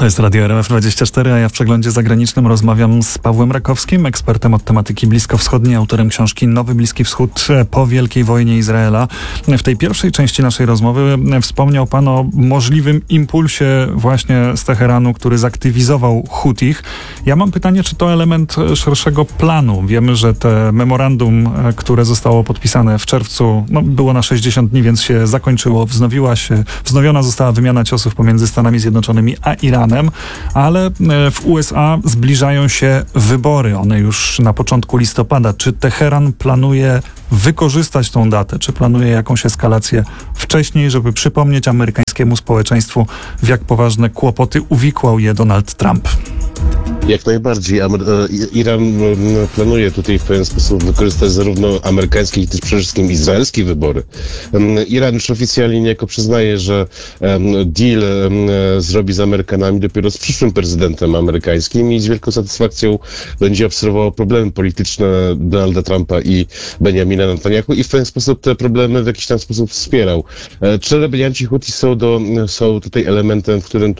To jest Radio RMF24, a ja w przeglądzie zagranicznym rozmawiam z Pawłem Rakowskim, ekspertem od tematyki bliskowschodniej, autorem książki Nowy Bliski Wschód po wielkiej wojnie Izraela. W tej pierwszej części naszej rozmowy wspomniał Pan o możliwym impulsie właśnie z Teheranu, który zaktywizował Hutich. Ja mam pytanie, czy to element szerszego planu? Wiemy, że te memorandum, które zostało podpisane w czerwcu, było na 60 dni, więc się zakończyło. Wznowiona została wymiana ciosów pomiędzy Stanami Zjednoczonymi a Iranem, ale w USA zbliżają się wybory. One już na początku listopada. Czy Teheran planuje wykorzystać tą datę? Czy planuje jakąś eskalację wcześniej, żeby przypomnieć amerykańskiemu społeczeństwu, w jak poważne kłopoty uwikłał je Donald Trump? Jak najbardziej. Iran planuje tutaj w pewien sposób wykorzystać zarówno amerykańskie, jak i też przede wszystkim izraelskie wybory. Iran już oficjalnie niejako przyznaje, że deal zrobi z Amerykanami dopiero z przyszłym prezydentem amerykańskim i z wielką satysfakcją będzie obserwował problemy polityczne Donalda Trumpa i Benjamina Netanyahu i w pewien sposób te problemy w jakiś tam sposób wspierał. Czy rebelianci Huti są tutaj elementem, w którym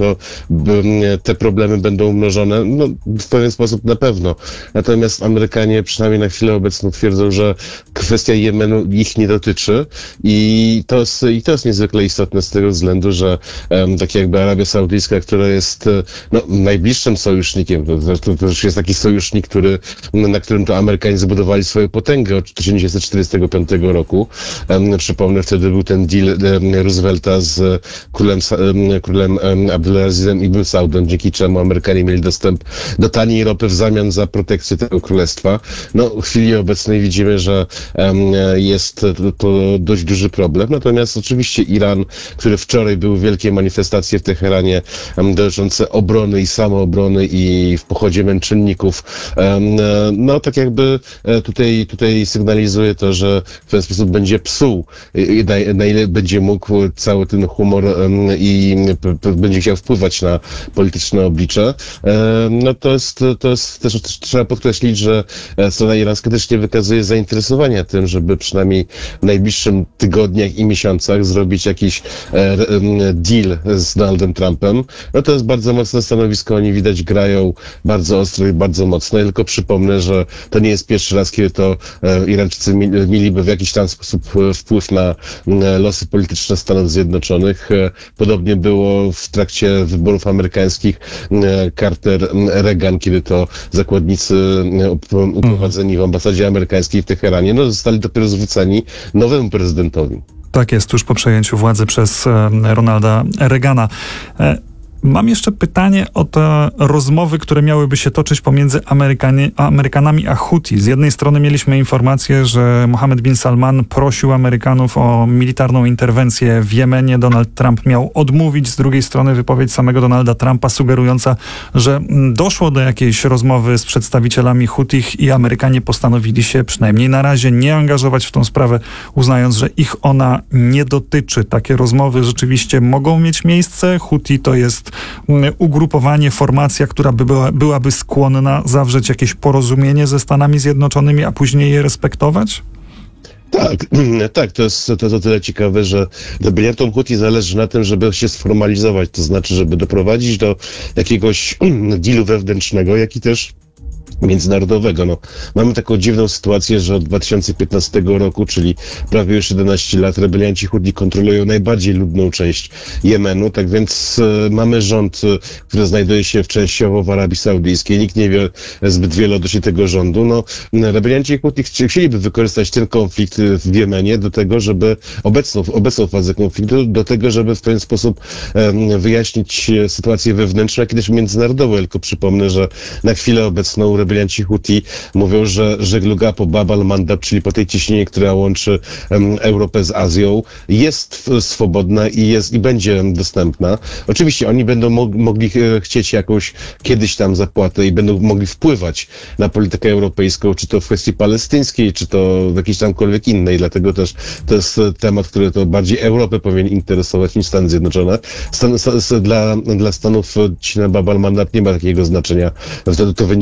te problemy będą umnożone? No, w pewien sposób na pewno. Natomiast Amerykanie przynajmniej na chwilę obecną twierdzą, że kwestia Jemenu ich nie dotyczy i to jest niezwykle istotne z tego względu, że tak jakby Arabia Saudyjska, która jest najbliższym sojusznikiem, to już jest taki sojusznik, na którym to Amerykanie zbudowali swoją potęgę od 1945 roku. Przypomnę, wtedy był ten deal Roosevelta z królem Abdulazizem Ibn Saudem, dzięki czemu Amerykanie mieli dostęp do taniej ropy w zamian za protekcję tego królestwa. W chwili obecnej widzimy, że jest to dość duży problem. Natomiast oczywiście Iran, który wczoraj były wielkie manifestacje w Teheranie dotyczące obrony i samoobrony i w pochodzie męczenników, tak jakby tutaj sygnalizuje to, że w ten sposób będzie psuł, na ile będzie mógł cały ten humor i będzie chciał wpływać na polityczne oblicze. To jest też trzeba podkreślić, że strona irańska też nie wykazuje zainteresowania tym, żeby przynajmniej w najbliższym tygodniach i miesiącach zrobić jakiś deal z Donaldem Trumpem. To jest bardzo mocne stanowisko, oni widać grają bardzo ostro i bardzo mocno. Ja tylko przypomnę, że to nie jest pierwszy raz, kiedy to Irańczycy mieliby w jakiś tam sposób wpływ na losy polityczne Stanów Zjednoczonych. Podobnie było w trakcie wyborów amerykańskich Carter-Reagan, kiedy to zakładnicy uprowadzeni w ambasadzie amerykańskiej w Teheranie zostali dopiero zwróceni nowemu prezydentowi. Tak jest, tuż po przejęciu władzy przez Ronalda Reagana. Mam jeszcze pytanie o te rozmowy, które miałyby się toczyć pomiędzy Amerykanami a Huti. Z jednej strony mieliśmy informację, że Mohammed bin Salman prosił Amerykanów o militarną interwencję w Jemenie. Donald Trump miał odmówić. Z drugiej strony wypowiedź samego Donalda Trumpa sugerująca, że doszło do jakiejś rozmowy z przedstawicielami Hutich i Amerykanie postanowili się przynajmniej na razie nie angażować w tą sprawę, uznając, że ich ona nie dotyczy. Takie rozmowy rzeczywiście mogą mieć miejsce. Huti to jest ugrupowanie, formacja, która byłaby skłonna zawrzeć jakieś porozumienie ze Stanami Zjednoczonymi, a później je respektować? Tak, to jest o tyle ciekawe, że rebeliantom Huti zależy na tym, żeby się sformalizować, to znaczy, żeby doprowadzić do jakiegoś dealu wewnętrznego, jak i też międzynarodowego. Mamy taką dziwną sytuację, że od 2015 roku, czyli prawie już 11 lat, rebelianci Huti kontrolują najbardziej ludną część Jemenu, tak więc mamy rząd, który znajduje się częściowo w Arabii Saudyjskiej. Nikt nie wie zbyt wiele odnośnie tego rządu. Rebelianci Huti chcieliby wykorzystać ten konflikt w Jemenie do tego, żeby obecną fazę konfliktu, do tego, żeby w pewien sposób wyjaśnić sytuację wewnętrzną, jak i też międzynarodową. Tylko przypomnę, że na chwilę obecną rebelianci Huti mówią, że żegluga po Bab al-Mandab, czyli po tej ciśnienie, która łączy Europę z Azją, jest swobodna i będzie dostępna. Oczywiście oni będą mogli chcieć jakąś kiedyś tam zapłatę i będą mogli wpływać na politykę europejską, czy to w kwestii palestyńskiej, czy to w jakiejś tamkolwiek innej. Dlatego też to jest temat, który to bardziej Europę powinien interesować niż Stany Zjednoczone. Dla Stanów ciśnienie Bab al-Mandab nie ma takiego znaczenia. Wtedy to wynika z geografii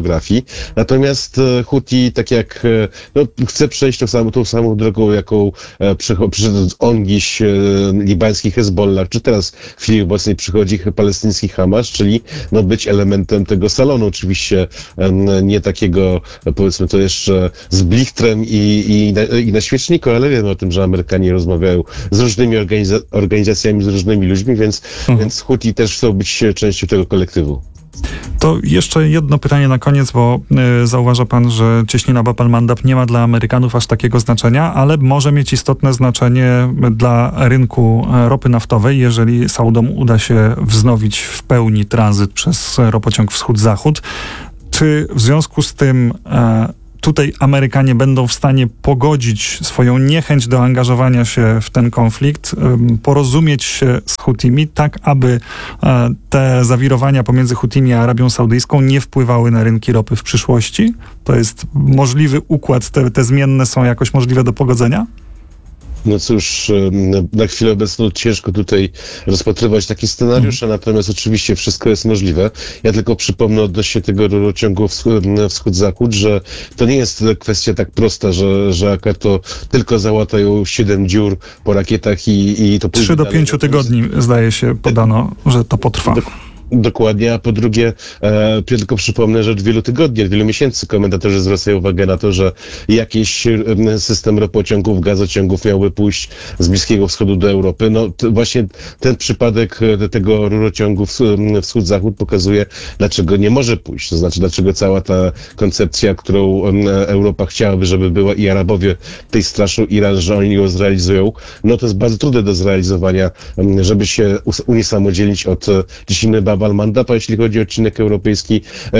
geografii. Natomiast Huti, tak jak chce przejść tą samą drogą, jaką przyszedł ongiś libański Hezbollah, czy teraz w chwili obecnej przychodzi palestyński Hamas, czyli być elementem tego salonu. Oczywiście nie takiego, powiedzmy to jeszcze z blichtrem i na świeczniku, ale wiemy o tym, że Amerykanie rozmawiają z różnymi organizacjami, z różnymi ludźmi, więc Huti też chcą być częścią tego kolektywu. To jeszcze jedno pytanie na koniec, bo zauważa pan, że cieśnina Bab al-Mandab nie ma dla Amerykanów aż takiego znaczenia, ale może mieć istotne znaczenie dla rynku ropy naftowej, jeżeli Saudom uda się wznowić w pełni tranzyt przez ropociąg wschód-zachód. Czy w związku z tym tutaj Amerykanie będą w stanie pogodzić swoją niechęć do angażowania się w ten konflikt, porozumieć się z Hutimi, tak aby te zawirowania pomiędzy Hutimi a Arabią Saudyjską nie wpływały na rynki ropy w przyszłości? To jest możliwy układ, te zmienne są jakoś możliwe do pogodzenia? No cóż, na chwilę obecną ciężko tutaj rozpatrywać takie scenariusze, natomiast oczywiście wszystko jest możliwe. Ja tylko przypomnę odnośnie tego rurociągu wschód-zachód, że to nie jest kwestia tak prosta, że akurat to tylko załatają 7 dziur po rakietach i to 3 do 5 tygodni, zdaje się, podano, że to potrwa. Dokładnie, a po drugie, tylko przypomnę, że od wielu tygodni, od wielu miesięcy komentatorzy zwracają uwagę na to, że jakiś system ropociągów, gazociągów miałby pójść z Bliskiego Wschodu do Europy. No właśnie ten przypadek tego rurociągu wschód-zachód pokazuje, dlaczego nie może pójść. To znaczy, dlaczego cała ta koncepcja, którą Europa chciałaby, żeby była i Arabowie tej straszą Iran, że oni ją zrealizują, no to jest bardzo trudne do zrealizowania, żeby się unisamodzielnić od cieśniny Bab al-Mandab, a jeśli chodzi o odcinek europejski,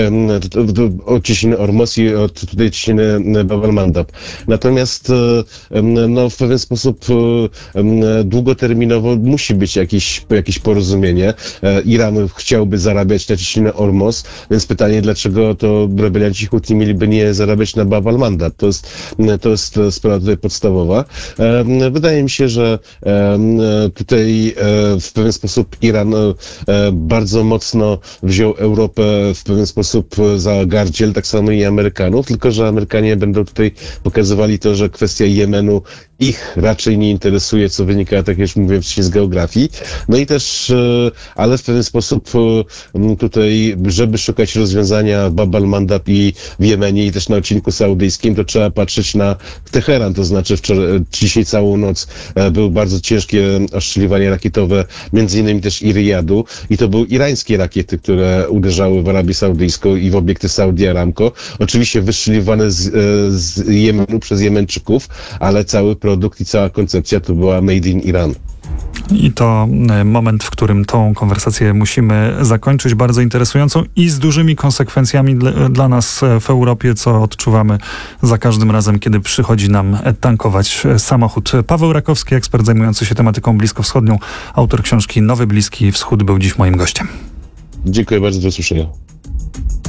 od cieśniny Ormos i od tutaj cieśniny Bab al-Mandab. Natomiast w pewien sposób długoterminowo musi być jakieś porozumienie. Iran chciałby zarabiać na cieśninę Ormos, więc pytanie, dlaczego to rebelianci Huti mieliby nie zarabiać na Bab al-Mandab? To jest sprawa tutaj podstawowa. Wydaje mi się, że tutaj w pewien sposób Iran bardzo mocno wziął Europę w pewien sposób za gardziel, tak samo i Amerykanów, tylko że Amerykanie będą tutaj pokazywali to, że kwestia Jemenu ich raczej nie interesuje, co wynika, tak jak już mówiłem wcześniej, z geografii. No i też, ale w pewien sposób tutaj, żeby szukać rozwiązania w Bab al-Mandab i w Jemenie i też na odcinku saudyjskim, to trzeba patrzeć na Teheran, to znaczy dzisiaj całą noc były bardzo ciężkie ostrzeliwania rakietowe, między innymi też i Riyadu, i to były irańskie rakiety, które uderzały w Arabię Saudyjską i w obiekty Saudi Aramco. Oczywiście wystrzeliwane z Jemenu przez Jemeńczyków, ale cały produkt i cała koncepcja to była made in Iran. I to moment, w którym tą konwersację musimy zakończyć, bardzo interesującą i z dużymi konsekwencjami dla nas w Europie, co odczuwamy za każdym razem, kiedy przychodzi nam tankować samochód. Paweł Rakowski, ekspert zajmujący się tematyką bliskowschodnią, autor książki Nowy Bliski Wschód, był dziś moim gościem. Dziękuję bardzo, do usłyszenia.